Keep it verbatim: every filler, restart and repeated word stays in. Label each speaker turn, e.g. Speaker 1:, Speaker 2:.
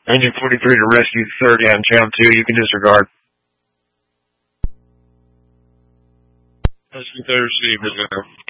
Speaker 1: Engine forty-three to rescue third and channel two. You can disregard.
Speaker 2: Rescue third, receive, reserve.